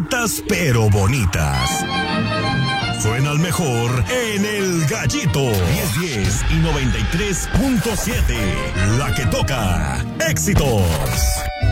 cortitas pero bonitas. Suena el mejor en El Gallito. 1010 y 93.7. La que toca. Éxitos.